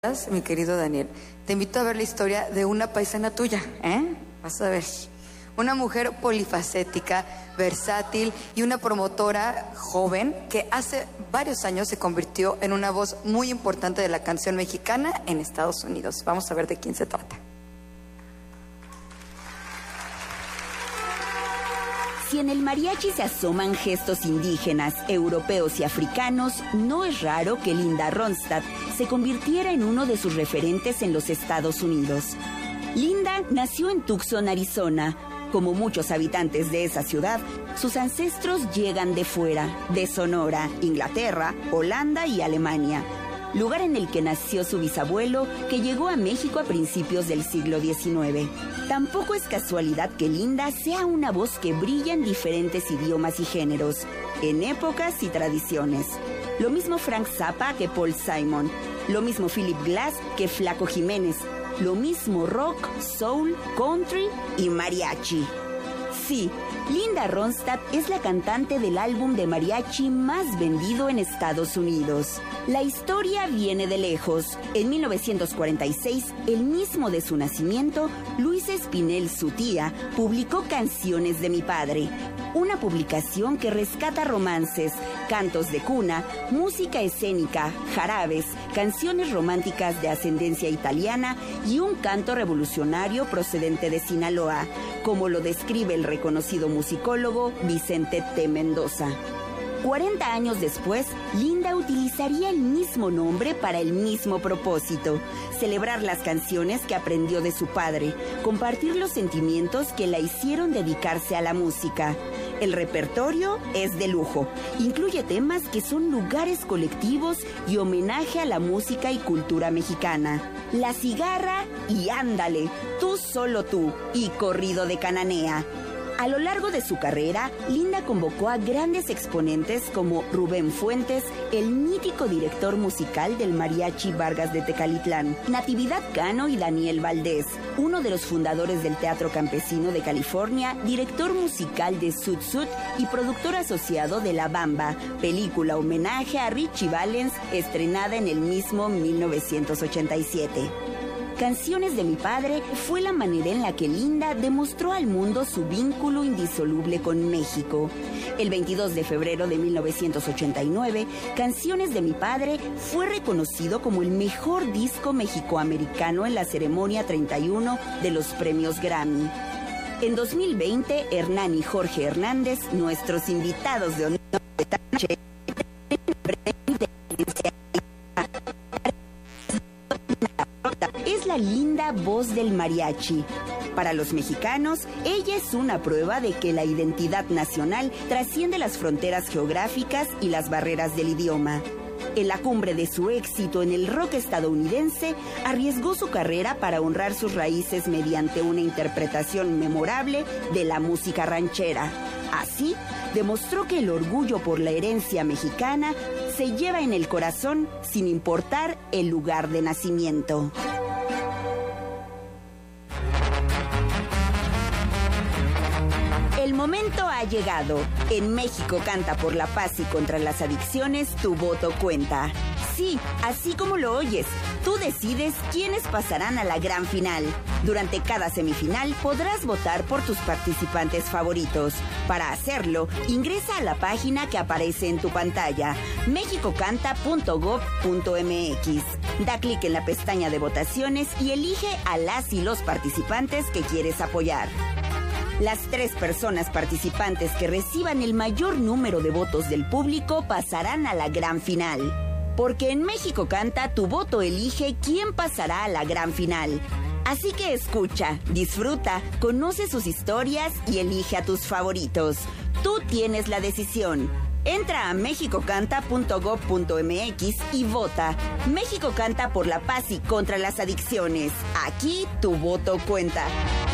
Mi querido Daniel, te invito a ver la historia de una paisana tuya, Vas a ver. Una mujer polifacética, versátil y una promotora joven que hace varios años se convirtió en una voz muy importante de la canción mexicana en Estados Unidos. Vamos a ver de quién se trata. Si en el mariachi se asoman gestos indígenas, europeos y africanos, no es raro que Linda Ronstadt se convirtiera en uno de sus referentes en los Estados Unidos. Linda nació en Tucson, Arizona. Como muchos habitantes de esa ciudad, sus ancestros llegan de fuera, de Sonora, Inglaterra, Holanda y Alemania, lugar en el que nació su bisabuelo, que llegó a México a principios del siglo XIX. Tampoco es casualidad que Linda sea una voz que brilla en diferentes idiomas y géneros, en épocas y tradiciones. Lo mismo Frank Zappa que Paul Simon, lo mismo Philip Glass que Flaco Jiménez, lo mismo rock, soul, country y mariachi. Sí, Linda Ronstadt es la cantante del álbum de mariachi más vendido en Estados Unidos. La historia viene de lejos. En 1946, el mismo de su nacimiento, Luis Espinel, su tía, publicó Canciones de mi padre, una publicación que rescata romances, cantos de cuna, música escénica, jarabes, canciones románticas de ascendencia italiana y un canto revolucionario procedente de Sinaloa, como lo describe el reconocido musicólogo Vicente T. Mendoza. 40 años después, Linda utilizaría el mismo nombre para el mismo propósito: celebrar las canciones que aprendió de su padre, compartir los sentimientos que la hicieron dedicarse a la música. El repertorio es de lujo, incluye temas que son lugares colectivos y homenaje a la música y cultura mexicana. La Cigarra y Ándale, Tú Solo Tú y Corrido de Cananea. A lo largo de su carrera, Linda convocó a grandes exponentes como Rubén Fuentes, el mítico director musical del Mariachi Vargas de Tecalitlán, Natividad Cano y Daniel Valdés, uno de los fundadores del Teatro Campesino de California, director musical de Sud Sud y productor asociado de La Bamba, película homenaje a Richie Valens, estrenada en el mismo 1987. Canciones de mi padre fue la manera en la que Linda demostró al mundo su vínculo indisoluble con México. El 22 de febrero de 1989, Canciones de mi padre fue reconocido como el mejor disco mexicoamericano en la ceremonia 31 de los premios Grammy. En 2020, Hernán y Jorge Hernández, nuestros invitados de honor de esta noche, es la linda voz del mariachi. Para los mexicanos, ella es una prueba de que la identidad nacional trasciende las fronteras geográficas y las barreras del idioma. En la cumbre de su éxito en el rock estadounidense, arriesgó su carrera para honrar sus raíces mediante una interpretación memorable de la música ranchera. Así, demostró que el orgullo por la herencia mexicana se lleva en el corazón sin importar el lugar de nacimiento. El momento ha llegado. En México Canta por la Paz y contra las Adicciones, tu voto cuenta. Sí, así como lo oyes, tú decides quiénes pasarán a la gran final. Durante cada semifinal podrás votar por tus participantes favoritos. Para hacerlo, ingresa a la página que aparece en tu pantalla, mexicocanta.gov.mx. Da clic en la pestaña de votaciones y elige a las y los participantes que quieres apoyar. Las 3 personas participantes que reciban el mayor número de votos del público pasarán a la gran final. Porque en México Canta, tu voto elige quién pasará a la gran final. Así que escucha, disfruta, conoce sus historias y elige a tus favoritos. Tú tienes la decisión. Entra a mexicocanta.gov.mx y vota. México Canta por la Paz y contra las Adicciones. Aquí tu voto cuenta.